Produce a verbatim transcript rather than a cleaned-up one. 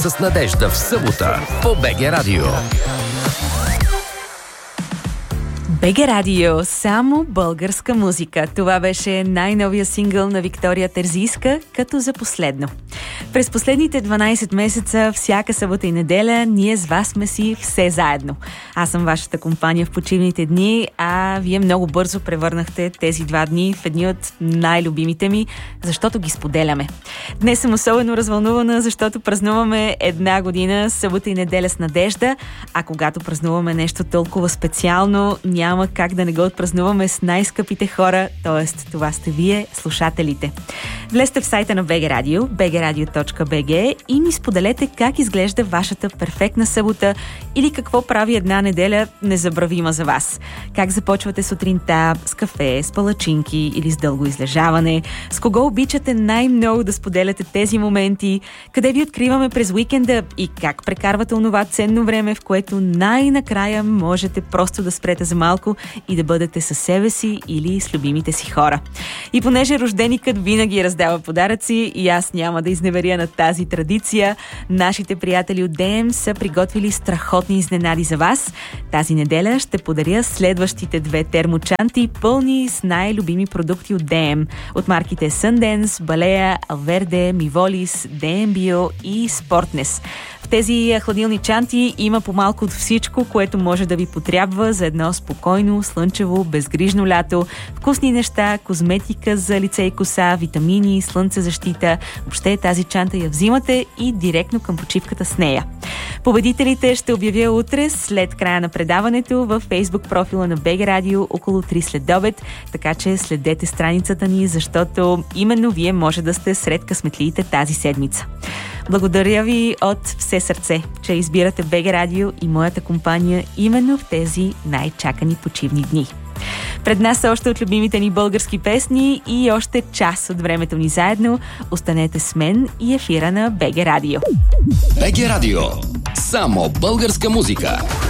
С Надежда в събота по БГ Радио. БГ Радио, само българска музика. Това беше най-новия сингъл на Виктория Терзийска, като за последно. През последните дванайсет месеца, всяка събота и неделя, ние с вас сме си все заедно. Аз съм вашата компания в почивните дни, а вие много бързо превърнахте тези два дни в едни от най-любимите ми, защото ги споделяме. Днес съм особено развълнувана, защото празнуваме една година събота и неделя с Надежда, а когато празнуваме нещо толкова специално, няма как да не го отпразнуваме с най-скъпите хора, т.е. това сте вие, слушателите. Влезте в сайта на БГ Радио, би джи радио точка би джи и ми споделете как изглежда вашата перфектна събота или какво прави една неделя незабравима за вас. Как започвате сутринта с кафе, с палачинки или с дълго излежаване, с кого обичате най-много да споделяте тези моменти, къде ви откриваме през уикенда и как прекарвате онова ценно време, в което най-накрая можете просто да спрете за малко и да бъдете със себе си или с любимите си хора. И понеже рожденикът винаги раздава подаръци и аз няма да изневеря на тази традиция, нашите приятели от ди ем са приготвили страхотни изненади за вас. Тази неделя ще подаря следващите две термочанти, пълни с най-любими продукти от ди ем. От марките Sundance, Balea, Alverde, Mivolis, ди ем Bio и Sportness. В тези хладилни чанти има по-малко от всичко, което може да ви потрябва за едно спокойно, слънчево, безгрижно лято. Вкусни неща, козметика за лице и коса, витамини, слънцезащита. Въобще тази чанта я взимате и директно към почивката с нея. Победителите ще обявя утре след края на предаването във Facebook профила на БГ Радио около три след обед, така че следете страницата ни, защото именно вие може да сте сред късметлиите тази седмица. Благодаря ви от все сърце, че избирате БГ Радио и моята компания именно в тези най-чакани почивни дни. Пред нас са още от любимите ни български песни и още час от времето ни заедно. Останете с мен и ефира на БГ Радио. БГ Радио. Само българска музика.